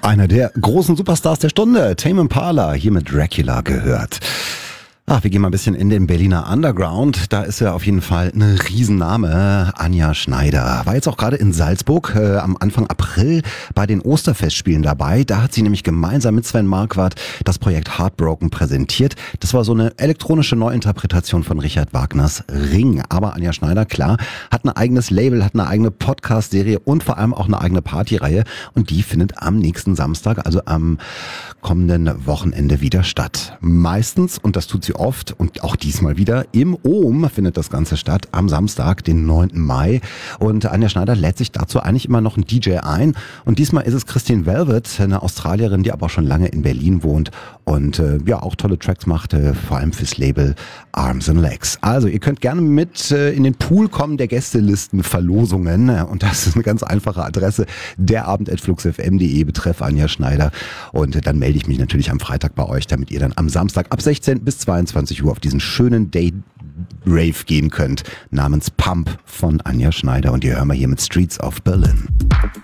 Einer der großen Superstars der Stunde, Tame Impala, hier mit Dracula gehört. Ach, wir gehen mal ein bisschen in den Berliner Underground. Da ist ja auf jeden Fall eine Riesenname, Anja Schneider. War jetzt auch gerade in Salzburg am Anfang April bei den Osterfestspielen dabei. Da hat sie nämlich gemeinsam mit Sven Marquardt das Projekt Heartbroken präsentiert. Das war so eine elektronische Neuinterpretation von Richard Wagners Ring. Aber Anja Schneider, klar, hat ein eigenes Label, hat eine eigene Podcast-Serie und vor allem auch eine eigene Partyreihe. Und die findet am nächsten Samstag, also am kommenden Wochenende wieder statt. Meistens, und das tut sie oft und auch diesmal wieder, im Ohm findet das Ganze statt, am Samstag, den 9. Mai. Und Anja Schneider lädt sich dazu eigentlich immer noch einen DJ ein. Und diesmal ist es Christine Velvet, eine Australierin, die aber auch schon lange in Berlin wohnt und ja auch tolle Tracks macht, vor allem fürs Label Arms and Legs. Also ihr könnt gerne mit in den Pool kommen der Gästelistenverlosungen. Und das ist eine ganz einfache Adresse, derabend@fluxfm.de betreff Anja Schneider. Und dann melde ich mich natürlich am Freitag bei euch, damit ihr dann am Samstag ab 16 bis 22 Uhr auf diesen schönen Day-Rave gehen könnt, namens Pump von Anja Schneider. Und die hören wir hier mit Streets of Berlin.